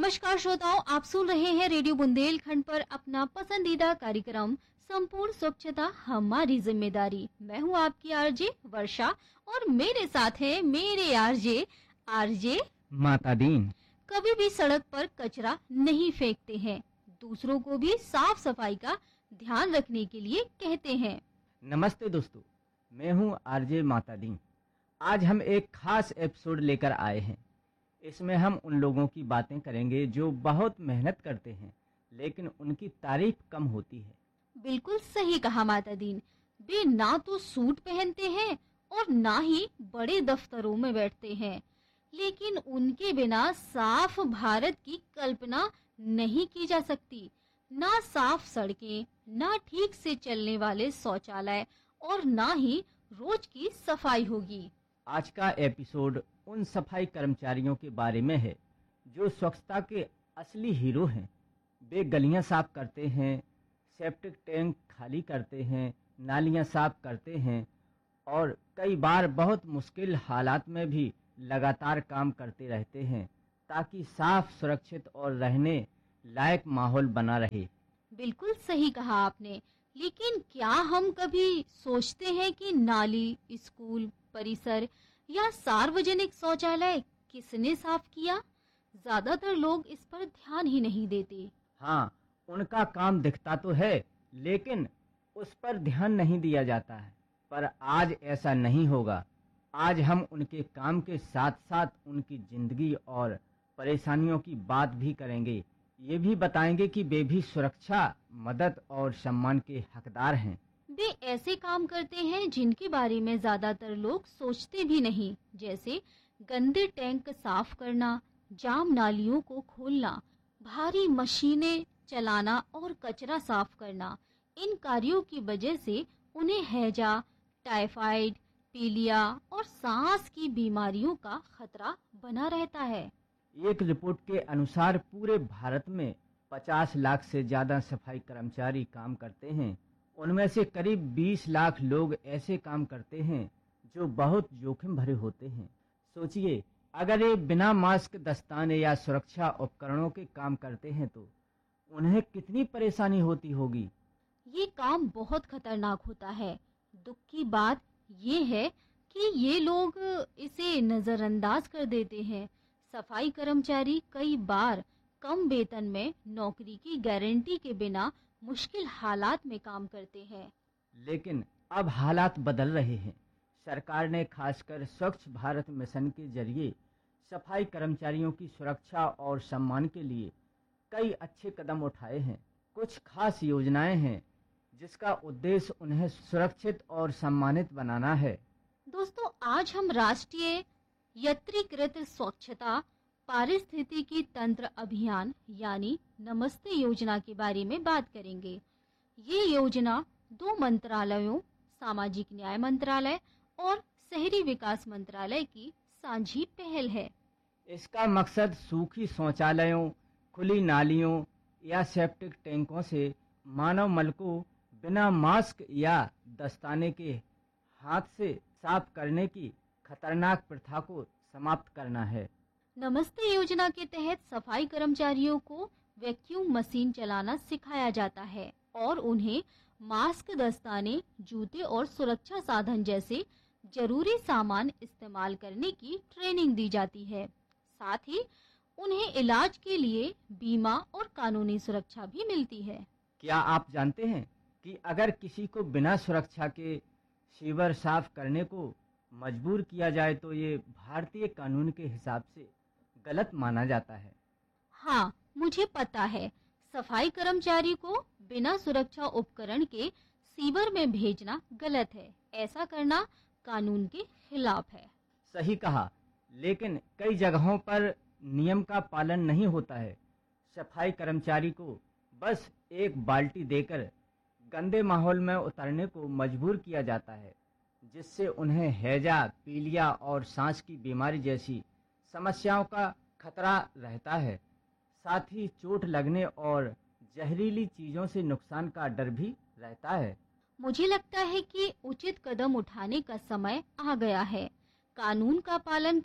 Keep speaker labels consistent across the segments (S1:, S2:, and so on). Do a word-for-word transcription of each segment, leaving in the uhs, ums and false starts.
S1: नमस्कार श्रोताओं, आप सुन रहे हैं रेडियो बुंदेलखंड पर अपना पसंदीदा कार्यक्रम संपूर्ण स्वच्छता हमारी जिम्मेदारी। मैं हूं आपकी आरजे वर्षा और मेरे साथ है मेरे आरजे आरजे
S2: माता दीन।
S1: कभी भी सड़क पर कचरा नहीं फेंकते हैं, दूसरों को भी साफ सफाई का ध्यान रखने के लिए कहते हैं।
S2: नमस्ते दोस्तों, मैं हूं आरजे माता दीन। आज हम एक खास एपिसोड लेकर आए हैं। इसमें हम उन लोगों की बातें करेंगे जो बहुत मेहनत करते हैं लेकिन उनकी तारीफ कम होती है।
S1: बिल्कुल सही कहा माता दीन। वे ना तो सूट पहनते हैं और ना ही बड़े दफ्तरों में बैठते हैं, लेकिन उनके बिना साफ भारत की कल्पना नहीं की जा सकती। ना साफ सड़कें, ना ठीक से चलने वाले शौचालय और ना ही रोज की सफाई होगी।
S2: आज का एपिसोड उन सफाई कर्मचारियों के बारे में है जो स्वच्छता के असली हीरो हैं। वे गलियां साफ करते हैं, सेप्टिक टैंक खाली करते हैं, नालियां साफ करते हैं और कई बार बहुत मुश्किल हालात में भी लगातार काम करते रहते हैं ताकि साफ, सुरक्षित और रहने लायक माहौल बना रहे।
S1: बिल्कुल सही कहा आपने। लेकिन क्या हम कभी सोचते हैं कि नाली, स्कूल, परिसर या सार्वजनिक शौचालय किसने साफ किया? ज्यादातर लोग इस पर ध्यान ही नहीं देते।
S2: हाँ, उनका काम दिखता तो है लेकिन उस पर ध्यान नहीं दिया जाता है। पर आज ऐसा नहीं होगा। आज हम उनके काम के साथ साथ उनकी जिंदगी और परेशानियों की बात भी करेंगे। ये भी बताएंगे कि वे भी सुरक्षा, मदद और सम्मान के हकदार हैं।
S1: वे ऐसे काम करते हैं जिनके बारे में ज्यादातर लोग सोचते भी नहीं, जैसे गंदे टैंक साफ करना, जाम नालियों को खोलना, भारी मशीनें चलाना और कचरा साफ करना। इन कार्यों की वजह से उन्हें हैजा, टाइफाइड, पीलिया और सांस की बीमारियों का खतरा बना रहता है।
S2: एक रिपोर्ट के अनुसार पूरे भारत में पचास लाख से ज्यादा सफाई कर्मचारी काम करते हैं। उनमें से करीब बीस लाख लोग ऐसे काम करते हैं जो बहुत जोखिम भरे होते हैं। सोचिए, अगर ये बिना मास्क, दस्ताने या सुरक्षा उपकरणों के काम करते हैं तो उन्हें कितनी परेशानी होती होगी।
S1: ये काम बहुत खतरनाक होता है। दुख की बात ये है कि ये लोग इसे नजरअंदाज कर देते हैं। सफाई कर्मचारी कई बार कम वेतन में नौकरी की गारंटी के बिना मुश्किल हालात में काम करते हैं।
S2: लेकिन अब हालात बदल रहे हैं। सरकार ने खासकर स्वच्छ भारत मिशन के जरिए सफाई कर्मचारियों की सुरक्षा और सम्मान के लिए कई अच्छे कदम उठाए हैं। कुछ खास योजनाएं हैं जिसका उद्देश्य उन्हें सुरक्षित और सम्मानित बनाना है।
S1: दोस्तों, आज हम राष्ट्रीय यत्रीकृत स्वच्छता पारिस्थितिकी तंत्र अभियान यानी नमस्ते योजना के बारे में बात करेंगे। ये योजना दो मंत्रालयों, सामाजिक न्याय मंत्रालय और शहरी विकास मंत्रालय की साझी पहल है।
S2: इसका मकसद सूखी शौचालयों, खुली नालियों या सेप्टिक टैंकों से मानव मल को बिना मास्क या दस्ताने के हाथ से साफ करने की खतरनाक प्रथा को समाप्त करना है।
S1: नमस्ते योजना के तहत सफाई कर्मचारियों को वैक्यूम मशीन चलाना सिखाया जाता है और उन्हें मास्क, दस्ताने, जूते और सुरक्षा साधन जैसे जरूरी सामान इस्तेमाल करने की ट्रेनिंग दी जाती है। साथ ही उन्हें इलाज के लिए बीमा और कानूनी सुरक्षा भी मिलती है।
S2: क्या आप जानते हैं कि अगर किसी को बिना सुरक्षा के सीवर साफ करने को मजबूर किया जाए तो ये भारतीय कानून के हिसाब से गलत माना जाता है।
S1: हाँ, मुझे पता है। सफाई कर्मचारी को बिना सुरक्षा उपकरण के सीवर में भेजना गलत है। ऐसा करना कानून के खिलाफ है।
S2: सही कहा, लेकिन कई जगहों पर नियम का पालन नहीं होता है। सफाई कर्मचारी को बस एक बाल्टी देकर गंदे माहौल में उतरने को मजबूर किया जाता है, जिससे उन्हें हैजा, पीलिया और सांस की बीमारी जैसी समस्याओं का खतरा रहता है। साथ ही चोट लगने और जहरीली चीजों से नुकसान का डर भी रहता है।
S1: मुझे लगता है कि उचित कदम उठाने का समय आ गया है। कानून का पालन करें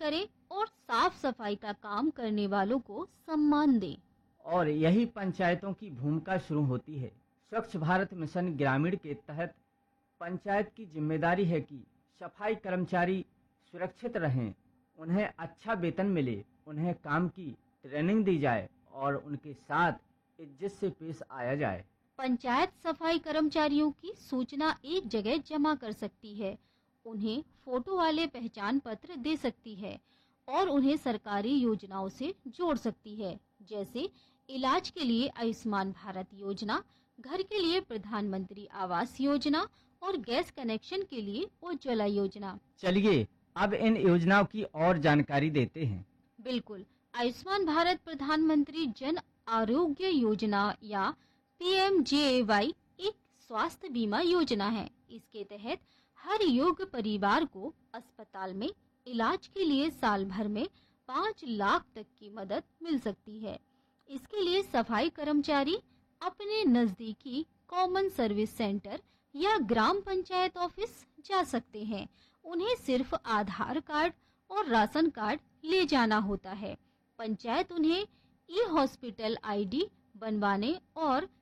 S1: और साफ सफाई का काम करने वालों को सम्मान दें।
S2: और यही पंचायतों की भूमिका शुरू होती है। स्वच्छ भारत मिशन ग्रामीण के तहत पंचायत की जिम्मेदारी है कि सफाई कर्मचारी सुरक्षित रहें, उन्हें अच्छा वेतन मिले, उन्हें काम की ट्रेनिंग दी जाए और उनके साथ इज्जत से पेश आया जाए।
S1: पंचायत सफाई कर्मचारियों की सूचना एक जगह जमा कर सकती है, उन्हें फोटो वाले पहचान पत्र दे सकती है और उन्हें सरकारी योजनाओं से जोड़ सकती है, जैसे इलाज के लिए आयुष्मान भारत योजना, घर के लिए प्रधानमंत्री आवास योजना और गैस कनेक्शन के लिए उज्ज्वला योजना।
S2: चलिए अब इन योजनाओं की और जानकारी देते हैं।
S1: बिल्कुल, आयुष्मान भारत प्रधानमंत्री जन आरोग्य योजना या पी एम जे ए वाई एक स्वास्थ्य बीमा योजना है। इसके तहत हर योग्य परिवार को अस्पताल में इलाज के लिए साल भर में पाँच लाख तक की मदद मिल सकती है। इसके लिए सफाई कर्मचारी अपने नजदीकी कॉमन सर्विस सेंटर या ग्राम पंचायत ऑफिस जा सकते हैं। उन्हें सिर्फ आधार कार्ड और राशन कार्ड ले जाना होता है। पंचायत उन्हें ई हॉस्पिटल आईडी बनवाने और